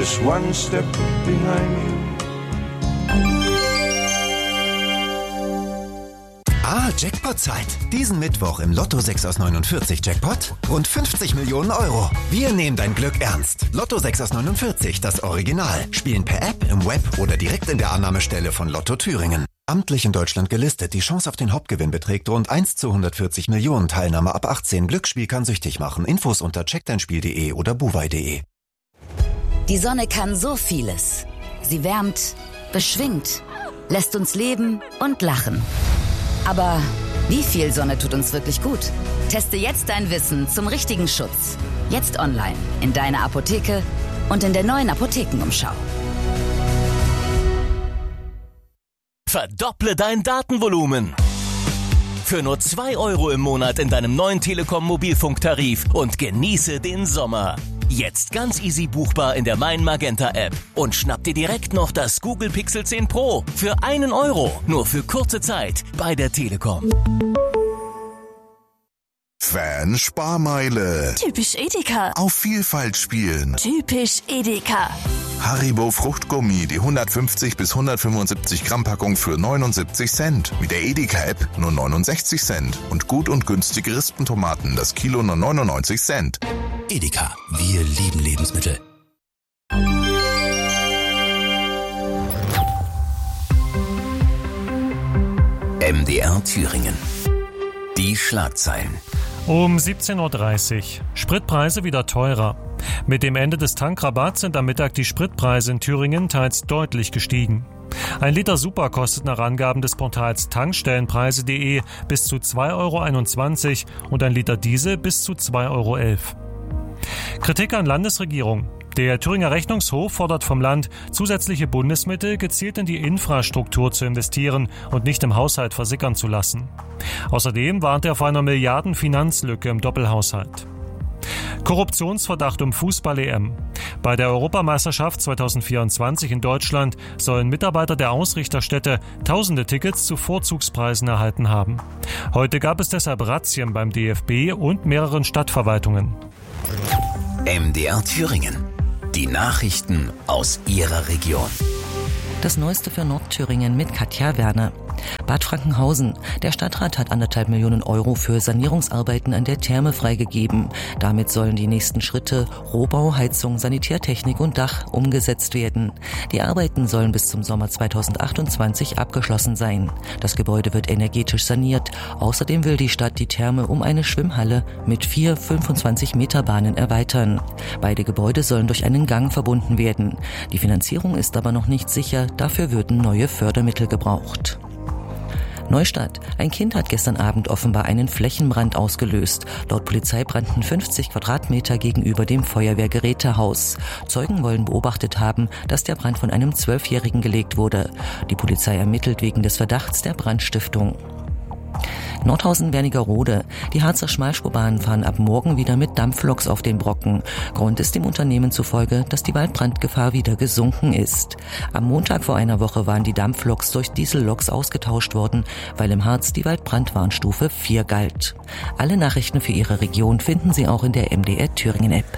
just one step behind you. Jackpot-Zeit. Diesen Mittwoch im Lotto 6 aus 49 Jackpot rund 50 Millionen Euro. Wir nehmen dein Glück ernst. Lotto 6 aus 49, das Original. Spielen per App, im Web oder direkt in der Annahmestelle von Lotto Thüringen. Amtlich in Deutschland gelistet. Die Chance auf den Hauptgewinn beträgt rund 1 zu 140 Millionen. Teilnahme ab 18. Glücksspiel kann süchtig machen. Infos unter checkdeinspiel.de oder buwei.de. Die Sonne kann so vieles. Sie wärmt, beschwingt, lässt uns leben und lachen. Aber wie viel Sonne tut uns wirklich gut? Teste jetzt dein Wissen zum richtigen Schutz. Jetzt online, in deiner Apotheke und in der neuen Apothekenumschau. Verdopple dein Datenvolumen. Für nur 2 Euro im Monat in deinem neuen Telekom Mobilfunktarif und genieße den Sommer. Jetzt ganz easy buchbar in der Mein Magenta App und schnapp dir direkt noch das Google Pixel 10 Pro für 1 Euro. Nur für kurze Zeit bei der Telekom. Fan-Sparmeile. Typisch Edeka. Auf Vielfalt spielen. Typisch Edeka. Haribo Fruchtgummi, die 150 bis 175 Gramm Packung für 79 Cent. Mit der Edeka-App nur 69 Cent. Und gut und günstige Rispentomaten, das Kilo nur 99 Cent. Edeka, wir lieben Lebensmittel. MDR Thüringen. Die Schlagzeilen. Um 17.30 Uhr. Spritpreise wieder teurer. Mit dem Ende des Tankrabatts sind am Mittag die Spritpreise in Thüringen teils deutlich gestiegen. 1 Liter Super kostet nach Angaben des Portals Tankstellenpreise.de bis zu 2,21 Euro und 1 Liter Diesel bis zu 2,11 Euro. Kritik an Landesregierung. Der Thüringer Rechnungshof fordert vom Land, zusätzliche Bundesmittel gezielt in die Infrastruktur zu investieren und nicht im Haushalt versickern zu lassen. Außerdem warnt er vor einer Milliarden-Finanzlücke im Doppelhaushalt. Korruptionsverdacht um Fußball-EM. Bei der Europameisterschaft 2024 in Deutschland sollen Mitarbeiter der Ausrichterstätte tausende Tickets zu Vorzugspreisen erhalten haben. Heute gab es deshalb Razzien beim DFB und mehreren Stadtverwaltungen. MDR Thüringen. Die Nachrichten aus Ihrer Region. Das Neueste für Nordthüringen mit Katja Werner. Bad Frankenhausen. Der Stadtrat hat 1,5 Millionen Euro für Sanierungsarbeiten an der Therme freigegeben. Damit sollen die nächsten Schritte Rohbau, Heizung, Sanitärtechnik und Dach umgesetzt werden. Die Arbeiten sollen bis zum Sommer 2028 abgeschlossen sein. Das Gebäude wird energetisch saniert. Außerdem will die Stadt die Therme um eine Schwimmhalle mit 4 25-Meter-Bahnen erweitern. Beide Gebäude sollen durch einen Gang verbunden werden. Die Finanzierung ist aber noch nicht sicher. Dafür würden neue Fördermittel gebraucht. Neustadt. Ein Kind hat gestern Abend offenbar einen Flächenbrand ausgelöst. Laut Polizei brannten 50 Quadratmeter gegenüber dem Feuerwehrgerätehaus. Zeugen wollen beobachtet haben, dass der Brand von einem 12-Jährigen gelegt wurde. Die Polizei ermittelt wegen des Verdachts der Brandstiftung. Nordhausen-Wernigerode. Die Harzer Schmalspurbahnen fahren ab morgen wieder mit Dampfloks auf den Brocken. Grund ist dem Unternehmen zufolge, dass die Waldbrandgefahr wieder gesunken ist. Am Montag vor einer Woche waren die Dampfloks durch Dieselloks ausgetauscht worden, weil im Harz die Waldbrandwarnstufe 4 galt. Alle Nachrichten für Ihre Region finden Sie auch in der MDR Thüringen App.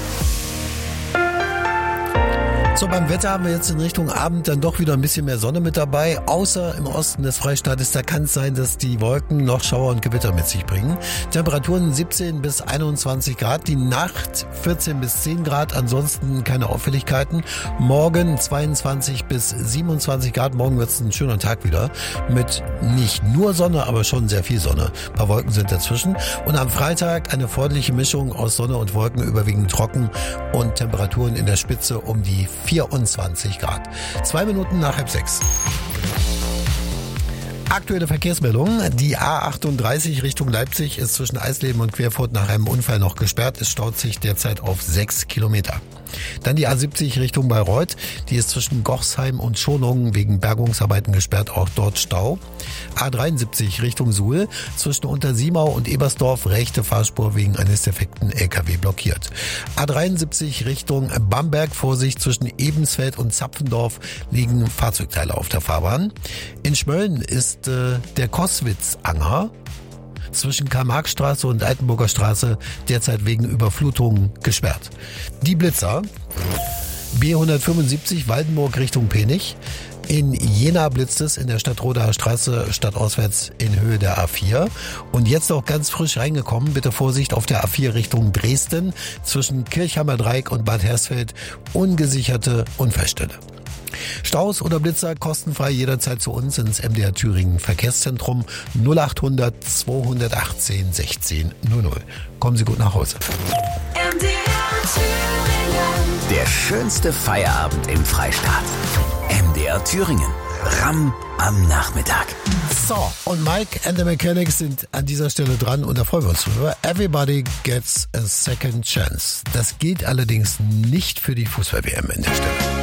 So, beim Wetter haben wir jetzt in Richtung Abend dann doch wieder ein bisschen mehr Sonne mit dabei. Außer im Osten des Freistaates, da kann es sein, dass die Wolken noch Schauer und Gewitter mit sich bringen. Temperaturen 17 bis 21 Grad, die Nacht 14 bis 10 Grad, ansonsten keine Auffälligkeiten. Morgen 22 bis 27 Grad, morgen wird es ein schöner Tag wieder. Mit nicht nur Sonne, aber schon sehr viel Sonne. Ein paar Wolken sind dazwischen. Und am Freitag eine freundliche Mischung aus Sonne und Wolken, überwiegend trocken und Temperaturen in der Spitze um die 24 Grad. 2 Minuten nach 5:30. Aktuelle Verkehrsmeldung. Die A38 Richtung Leipzig ist zwischen Eisleben und Querfurt nach einem Unfall noch gesperrt. Es staut sich derzeit auf 6 Kilometer. Dann die A70 Richtung Bayreuth. Die ist zwischen Gochsheim und Schonungen wegen Bergungsarbeiten gesperrt. Auch dort Stau. A73 Richtung Suhl. Zwischen Untersiemau und Ebersdorf rechte Fahrspur wegen eines defekten LKW blockiert. A73 Richtung Bamberg. Vorsicht, zwischen Ebensfeld und Zapfendorf liegen Fahrzeugteile auf der Fahrbahn. In Schmölln ist der Koswitz-Anger zwischen Karl-Marx-Straße und Altenburger Straße derzeit wegen Überflutung gesperrt. Die Blitzer. B175 Waldenburg Richtung Penich. In Jena blitzt es in der Stadtrodaer Straße stadtauswärts in Höhe der A4. Und jetzt noch ganz frisch reingekommen, bitte Vorsicht auf der A4 Richtung Dresden zwischen Kirchheimer Dreieck und Bad Hersfeld, ungesicherte Unfallstelle. Staus oder Blitzer kostenfrei jederzeit zu uns ins MDR Thüringen Verkehrszentrum 0800 218 16 00. Kommen Sie gut nach Hause. MDR Thüringen. Der schönste Feierabend im Freistaat. MDR Thüringen. Ram am Nachmittag. So, und Mike and the Mechanics sind an dieser Stelle dran und da freuen wir uns drüber. Everybody gets a second chance. Das gilt allerdings nicht für die Fußball-WM an der Stelle.